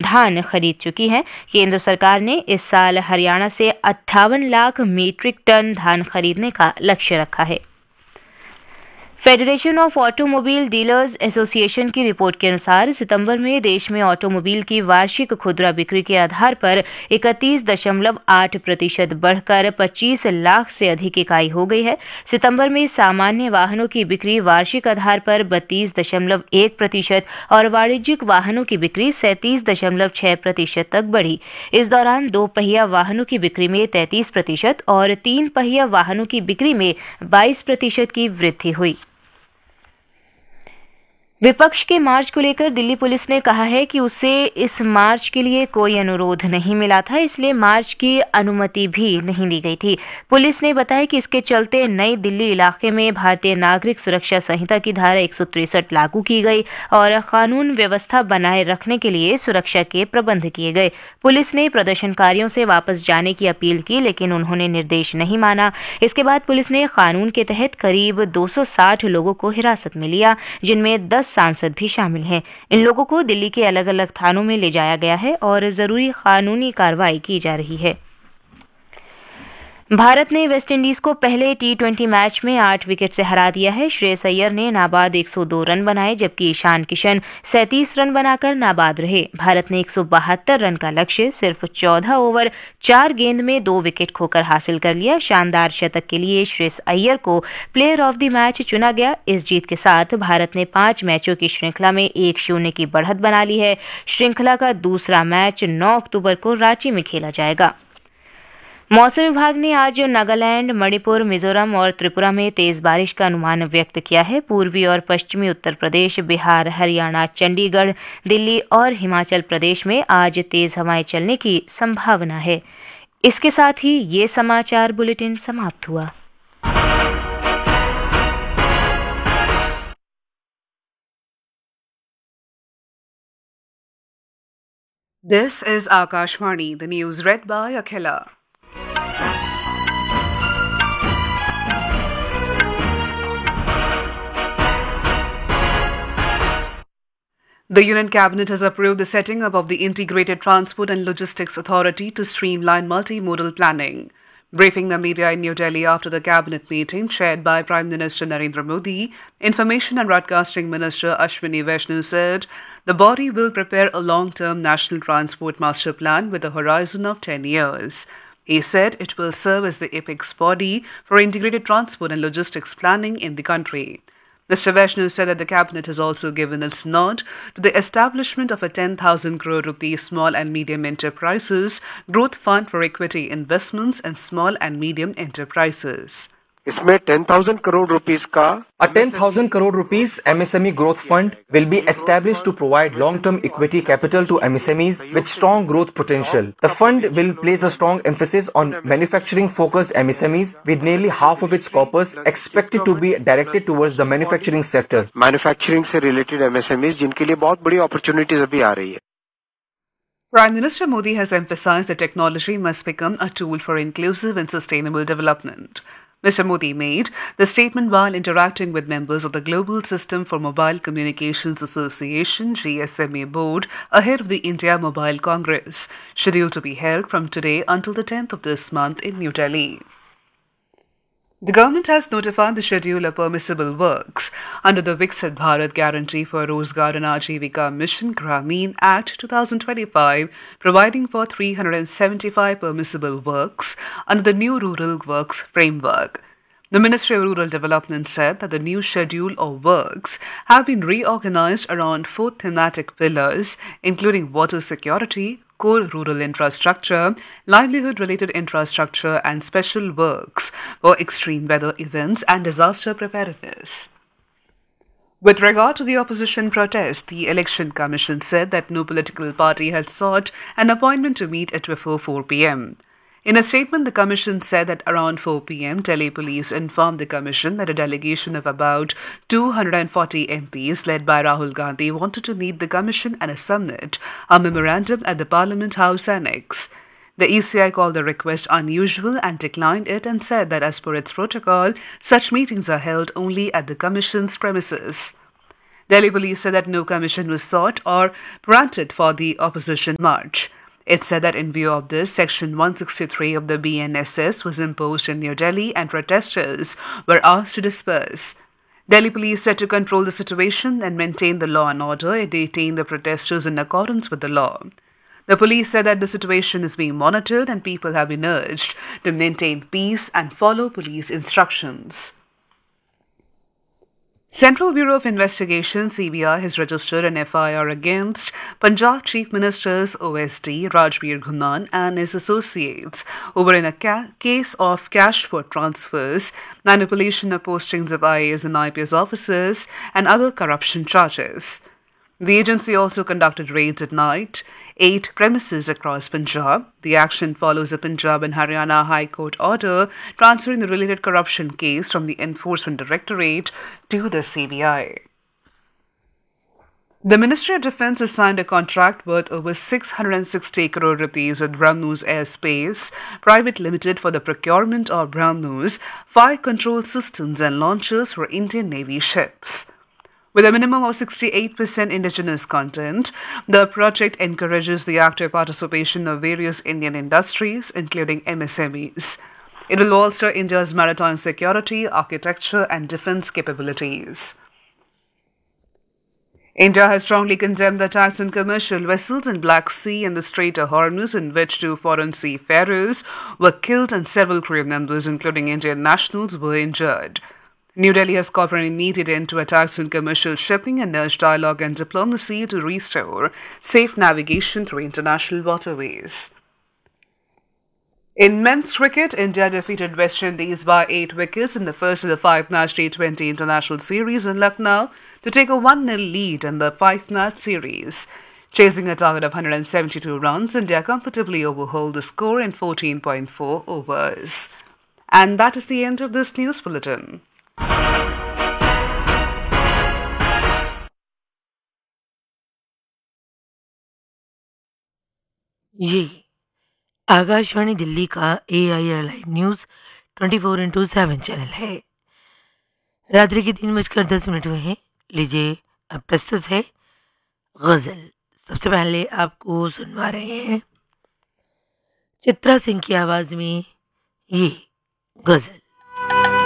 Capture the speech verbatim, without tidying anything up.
धान खरीद चुकी है। केंद्र सरकार ने इस साल हरियाणा से अट्ठावन लाख मीट्रिक टन धान खरीदने का लक्ष्य रखा है। Federation of automobile dealers association की रिपोर्ट के अनुसार सितंबर में देश में ऑटोमोबाइल की वार्षिक खुदरा बिक्री के आधार पर इकतीस दशमलव आठ प्रतिशत बढ़कर पच्चीस लाख से अधिक इकाई हो गई है। सितंबर में सामान्य वाहनों की बिक्री वार्षिक आधार पर बत्तीस दशमलव एक प्रतिशत और वाणिज्यिक वाहनों की बिक्री सैंतीस दशमलव छह प्रतिशत तक बढ़ी। इस दौरान दो पहिया वाहनों की बिक्री में तैंतीस प्रतिशत और तीन पहिया वाहनों की बिक्री में बाईस प्रतिशत की वृद्धि हुई। विपक्ष के मार्च को लेकर दिल्ली पुलिस ने कहा है कि उसे इस मार्च के लिए कोई अनुरोध नहीं मिला था, इसलिए मार्च की अनुमति भी नहीं दी गई थी। पुलिस ने बताया कि इसके चलते नई दिल्ली इलाके में भारतीय नागरिक सुरक्षा संहिता की धारा एक सौ तिरसठ लागू की गई और कानून व्यवस्था बनाए रखने के लिए सुरक्षा के प्रबंध किए गए। पुलिस ने प्रदर्शनकारियों से वापस जाने की अपील की, लेकिन उन्होंने निर्देश नहीं माना। इसके बाद पुलिस ने कानून के तहत करीब दो सौ साठ लोगों को हिरासत में लिया, जिनमें दस सांसद भी शामिल हैं। इन लोगों को दिल्ली के अलग अलग थानों में ले जाया गया है और जरूरी कानूनी कार्रवाई की जा रही है। भारत ने वेस्टइंडीज को पहले टी ट्वेंटी मैच में आठ विकेट से हरा दिया है। श्रेयस अय्यर ने नाबाद एक सौ दो रन बनाए, जबकि ईशान किशन सैंतीस रन बनाकर नाबाद रहे। भारत ने एक सौ बहत्तर रन का लक्ष्य सिर्फ चौदह ओवर चार गेंद में दो विकेट खोकर हासिल कर लिया। शानदार शतक के लिए श्रेयस अय्यर को प्लेयर ऑफ द मैच चुना गया। इस जीत के साथ भारत ने पांच मैचों की श्रृंखला में एक शून्य की बढ़त बना ली है। श्रृंखला का दूसरा मैच नौ अक्टूबर को रांची में खेला जाएगा। मौसम विभाग ने आज नागालैंड, मणिपुर, मिजोरम और त्रिपुरा में तेज बारिश का अनुमान व्यक्त किया है। पूर्वी और पश्चिमी उत्तर प्रदेश, बिहार, हरियाणा, चंडीगढ़, दिल्ली और हिमाचल प्रदेश में आज तेज हवाएं चलने की संभावना है। इसके साथ ही ये समाचार बुलेटिन समाप्त हुआ। This is Akashvani, the news read by Akhila. The Union Cabinet has approved the setting up of the Integrated Transport and Logistics Authority to streamline multimodal planning. Briefing the media in New Delhi after the cabinet meeting chaired by Prime Minister Narendra Modi, Information and Broadcasting Minister Ashwini Vaishnaw said the body will prepare a long-term national transport master plan with a horizon of ten years. He said it will serve as the apex body for integrated transport and logistics planning in the country. Mister Vaishnaw said that the cabinet has also given its nod to the establishment of a ten thousand crore rupees small and medium enterprises growth fund for equity investments in small and medium enterprises. इसमें ten thousand crore rupees का A ten thousand crore rupees M S M E growth fund will be established to provide long-term equity capital to M S M Es with strong growth potential. The fund will place a strong emphasis on manufacturing-focused M S M Es, with nearly half of its corpus expected to be directed towards the manufacturing sector. Manufacturing से related M S M Es जिनके लिए बहुत बड़ी opportunities अभी आ रही है. Prime Minister Modi has emphasized that technology must become a tool for inclusive and sustainable development. Mister Modi made the statement while interacting with members of the Global System for Mobile Communications Association G S M A board ahead of the India Mobile Congress, scheduled to be held from today until the tenth of this month in New Delhi. The government has notified the schedule of permissible works under the Viksit Bharat Guarantee for Rozgar and Ajivika Mission Grameen Act twenty twenty-five, providing for three hundred seventy-five permissible works under the new Rural Works Framework. The Ministry of Rural Development said that the new schedule of works have been reorganized around four thematic pillars, including water security, core rural infrastructure, livelihood-related infrastructure, and special works for extreme weather events and disaster preparedness. With regard to the opposition protest, the Election Commission said that no political party had sought an appointment to meet it before four p.m. In a statement, the Commission said that around four p.m., Delhi Police informed the Commission that a delegation of about two hundred forty M Ps led by Rahul Gandhi wanted to meet the Commission and submit a memorandum at the Parliament House Annex. The E C I called the request unusual and declined it and said that as per its protocol, such meetings are held only at the Commission's premises. Delhi police said that no permission was sought or granted for the opposition march. It said that in view of this, Section one sixty-three of the B N S S was imposed in New Delhi and protesters were asked to disperse. Delhi police said to control the situation and maintain the law and order and detain the protesters in accordance with the law. The police said that the situation is being monitored and people have been urged to maintain peace and follow police instructions. Central Bureau of Investigation C B I has registered an F I R against Punjab Chief Minister's O S D Rajbir Ghunnan and his associates over in a ca- case of cash for transfers, manipulation of postings of I A S and I P S officers, and other corruption charges. The agency also conducted raids at night, eight premises across Punjab. The action follows a Punjab and Haryana High Court order transferring the related corruption case from the Enforcement Directorate to the C B I. The Ministry of Defence has signed a contract worth over six hundred sixty crore rupees with BrahMos Airspace Private Limited for the procurement of BrahMos fire control systems and launchers for Indian Navy ships. With a minimum of sixty-eight percent indigenous content, the project encourages the active participation of various Indian industries, including M S M Es. It will bolster India's maritime security, architecture, and defense capabilities. India has strongly condemned the attacks on commercial vessels in Black Sea and the Strait of Hormuz, in which two foreign seafarers were killed and several crew members, including Indian nationals, were injured. New Delhi has called for an immediate end to attacks on commercial shipping and urged dialogue and diplomacy to restore safe navigation through international waterways. In men's cricket, India defeated West Indies by eight wickets in the first of the five-match T twenty international series in Lucknow to take a one nil lead in the five-match series. Chasing a target of one hundred seventy-two runs, India comfortably overhauled the score in fourteen point four overs. And that is the end of this news bulletin. ये आकाशवाणी दिल्ली का ए I R live news twenty four into seven channel है। रात्रि के तीन बजकर दस minute हुए हैं। लीजिए अब प्रस्तुत है गज़ल। सबसे पहले आपको सुनवा रहे हैं चित्रा सिंह की आवाज़ में ये गज़ल।